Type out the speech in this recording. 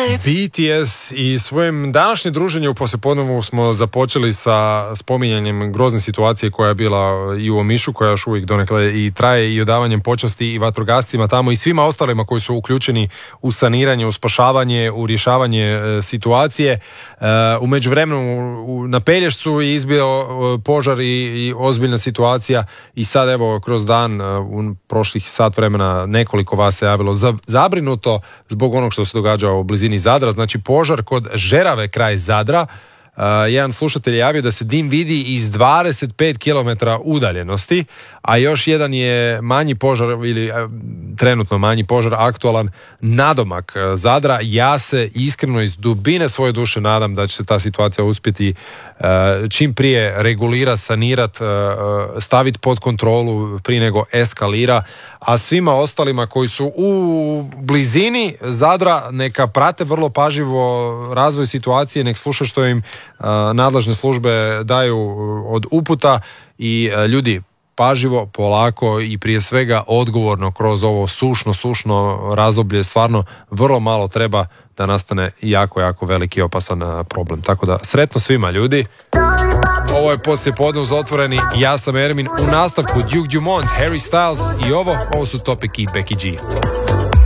BTS i svojim današnje druženje u poslijepodnevu smo započeli sa spominjanjem grozne situacije koja je bila i u Omišu, koja još uvijek donekle i traje, i odavanjem počasti i vatrogascima tamo i svima ostalima koji su uključeni u saniranje, u spašavanje, u rješavanje situacije. U međuvremenu na Pelješcu je izbio požar i ozbiljna situacija i sad evo kroz dan u prošlih sat vremena nekoliko vas se javilo zabrinuto zbog onog što se događa u blizini Zadra, znači požar kod Žerave kraj Zadra. Jedan slušatelj je javio da se dim vidi iz 25 km udaljenosti, a još jedan je manji požar ili trenutno manji požar aktualan nadomak Zadra. Ja se iskreno iz dubine svoje duše nadam da će se ta situacija uspjeti čim prije regulirati, sanirati, staviti pod kontrolu prije nego eskalira, a svima ostalima koji su u blizini Zadra neka prate vrlo pažljivo razvoj situacije, nek sluša što im nadležne službe daju od uputa i ljudi pažljivo, polako i prije svega odgovorno kroz ovo sušno razdoblje. Stvarno vrlo malo treba da nastane jako veliki i opasan problem. Tako da sretno svima ljudi. Ovo je poslijepodne uz Otvoreni. Ja sam Ermin. U nastavku Duke Dumont, Harry Styles i ovo su Topic i Becky G.